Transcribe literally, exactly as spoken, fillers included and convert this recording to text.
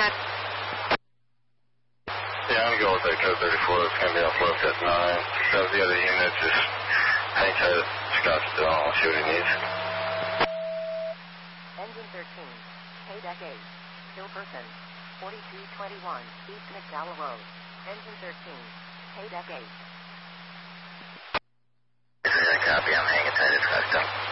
ten. Yeah, I'm going to go with that code thirty-four. It's going to be off left at nine. So the other unit just hang tight at Scottsdale. I'll see what he needs. Engine thirteen, K-Deck eight, still person, forty-two twenty-one, East McDowell Road. Engine thirteen, K-Deck eight. Copy, I'm hanging tight at Scottsdale.